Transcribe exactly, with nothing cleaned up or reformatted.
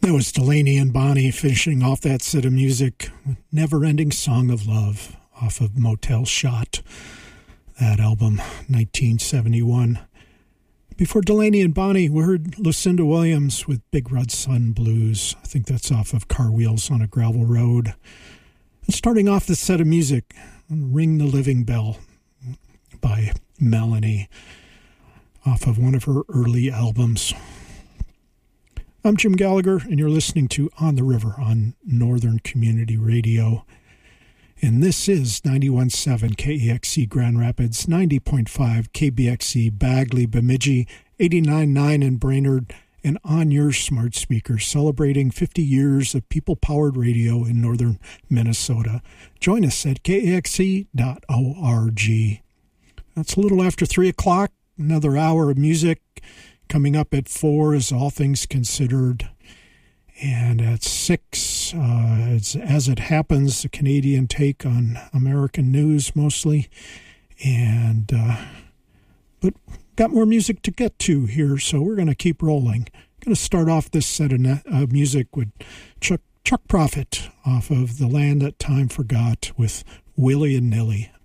That was Delaney and Bonnie finishing off that set of music, Never Ending Song of Love, off of Motel Shot, that album, nineteen seventy-one. Before Delaney and Bonnie, we heard Lucinda Williams with Big Red Sun Blues. I think that's off of Car Wheels on a Gravel Road. And starting off the set of music, Ring the Living Bell by Melanie, off of one of her early albums. I'm Jim Gallagher, and you're listening to On the River on Northern Community Radio. And this is ninety-one point seven K E X C Grand Rapids, ninety point five K B X C Bagley, Bemidji, eighty-nine point nine in Brainerd, and on your smart speaker, celebrating fifty years of people-powered radio in northern Minnesota. Join us at K E X C dot org. That's a little after three o'clock, another hour of music. Coming up at four is All Things Considered. And at six, uh, it's As It Happens, the Canadian take on American news mostly. And, uh, but got more music to get to here, so we're going to keep rolling. Going to start off this set of uh, music with Chuck, Chuck Prophet off of The Land That Time Forgot with Willie and Nilly.